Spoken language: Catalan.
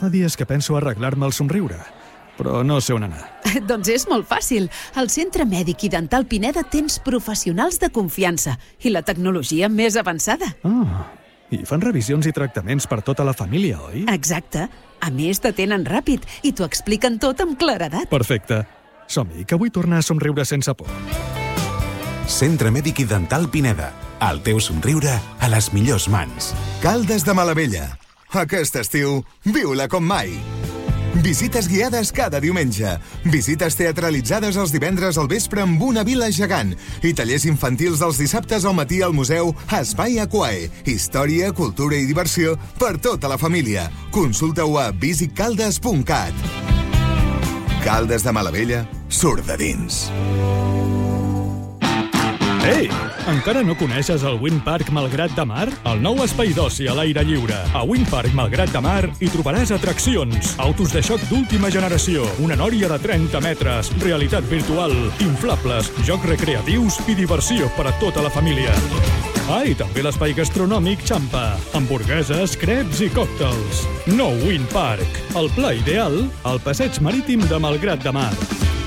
Fa dies que penso arreglar-me el somriure, però no sé on anar. Doncs és molt fàcil. Al Centre Mèdic i Dental Pineda tens professionals de confiança i la tecnologia més avançada. I fan revisions i tractaments per tota la família, oi? Exacte. A més, t'atenen ràpid i t'ho expliquen tot amb claredat. Perfecte. Som-hi, que vull tornar a somriure sense por. Centre Mèdic i Dental Pineda. El teu somriure a les millors mans. Caldes de Malavella. Aquest estiu, viu-la com mai. Visites guiades cada diumenge. Visites teatralitzades els divendres al vespre amb una vila gegant. I tallers infantils els dissabtes al matí al museu Espai Aquae. Història, cultura i diversió per tota la família. Consulta-ho a visitcaldes.cat. Caldes de Malavella surt de dins. Ei! Encara no coneixes el Wind Park Malgrat de Mar? El nou espai d'oci a l'aire lliure. A Wind Park Malgrat de Mar hi trobaràs atraccions, autos de xoc d'última generació, una nòria de 30 metres, realitat virtual, inflables, jocs recreatius i diversió per a tota la família. I també l'espai gastronòmic Champa, hamburgueses, creps i còctels. Nou Wind Park, el pla ideal al passeig marítim de Malgrat de Mar.